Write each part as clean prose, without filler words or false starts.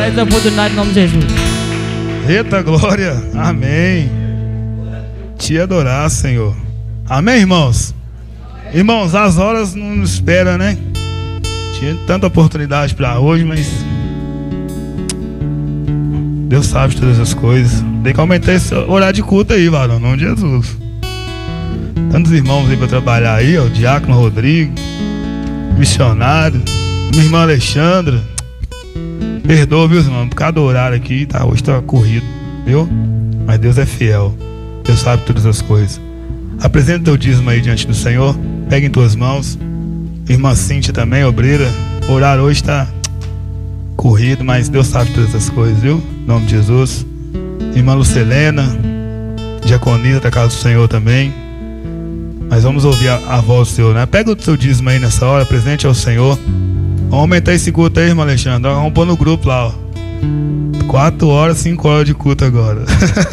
essa oportunidade em nome de Jesus. Eita glória, amém. Te adorar, Senhor. Amém, irmãos? Irmãos, as horas não nos esperam, né? Tinha tanta oportunidade para hoje, mas Deus sabe de todas as coisas. Tem que aumentar esse horário de culto aí, varão, em nome de Jesus. Tantos irmãos aí para trabalhar aí, ó, o Diácono Rodrigo, missionário, minha irmã Alexandra. Perdoa, viu, irmão, por causa do horário aqui, tá? Hoje tá corrido, viu? Mas Deus é fiel. Deus sabe todas as coisas. Apresenta teu dízimo aí diante do Senhor. Pega em tuas mãos. Irmã Cíntia também, obreira. O horário hoje tá corrido, mas Deus sabe todas as coisas, viu? Em nome de Jesus. Irmã Lucelena, diaconisa da casa do Senhor também. Mas vamos ouvir a voz do Senhor, né? Pega o seu dízimo aí nessa hora, presente ao Senhor. Vamos aumentar esse culto aí, irmão Alexandre. Vamos pôr no grupo lá, ó. 4 horas, 5 horas de culto agora.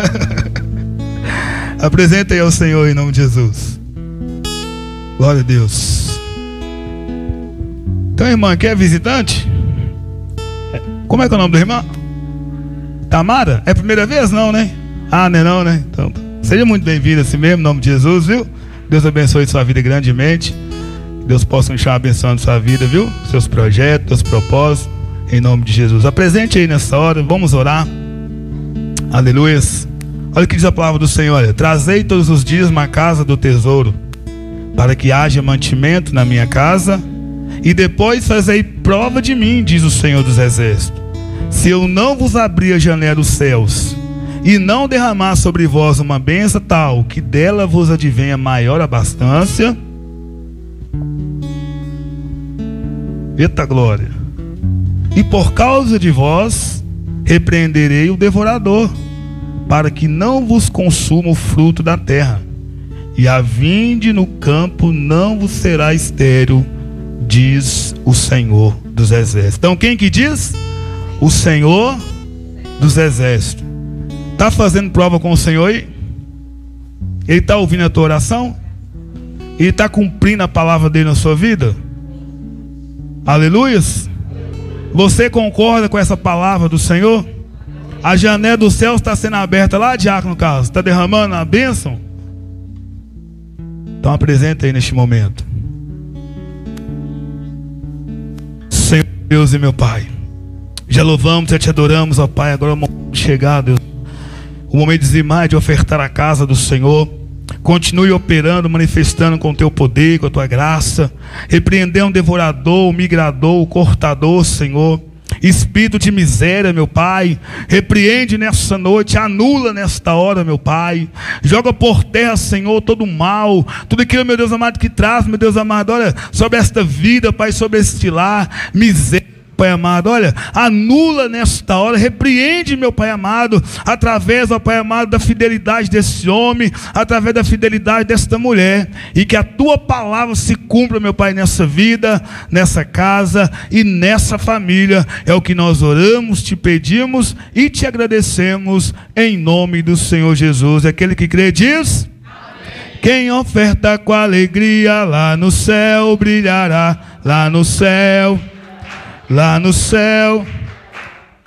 Apresenta aí ao Senhor em nome de Jesus. Glória a Deus. Então, irmã, aqui é visitante? Como é que é o nome da irmã? Tamara? É a primeira vez? Não, né? Ah, não é não, né? Então, seja muito bem-vinda assim mesmo, em nome de Jesus, viu? Deus abençoe sua vida grandemente. Deus possa continuar abençoando sua vida, viu? Seus projetos, seus propósitos, em nome de Jesus. Apresente aí nessa hora, vamos orar. Aleluias. Olha o que diz a palavra do Senhor: olha, trazei todos os dias uma casa do tesouro, para que haja mantimento na minha casa, e depois fazei prova de mim, diz o Senhor dos Exércitos, se eu não vos abrir a janela dos céus, e não derramar sobre vós uma bênção tal, que dela vos advenha maior abastança. Eita glória. E por causa de vós repreenderei o devorador, para que não vos consuma o fruto da terra, e a vinde no campo não vos será estéril, diz o Senhor dos Exércitos. Então quem que diz? O Senhor dos Exércitos. Está fazendo prova com o Senhor aí? Ele está ouvindo a tua oração? Ele está cumprindo a palavra dele na sua vida? Aleluias. Você concorda com essa palavra do Senhor? A janela do céu está sendo aberta lá, Diácono Carlos? Está derramando a bênção? Então apresenta aí neste momento. Senhor Deus e meu Pai, já louvamos e te adoramos, ó Pai. Agora é o momento de chegar, Deus, o momento de dizimar, de ofertar a casa do Senhor. Continue operando, manifestando com o teu poder, com a tua graça, repreendendo o devorador, o migrador, o cortador, Senhor. Espírito de miséria, meu Pai, repreende nessa noite, anula nesta hora, meu Pai. Joga por terra, Senhor, todo o mal, tudo aquilo, meu Deus amado, que traz, meu Deus amado, olha, sobre esta vida, Pai, sobre este lar, miséria, Pai amado, olha, anula nesta hora, repreende, meu Pai amado, através, ó Pai amado, da fidelidade desse homem, através da fidelidade desta mulher, e que a tua palavra se cumpra, meu Pai, nessa vida, nessa casa e nessa família. É o que nós oramos, te pedimos e te agradecemos em nome do Senhor Jesus. Aquele que crê diz: amém. Quem oferta com alegria lá no céu brilhará, lá no céu. Lá no céu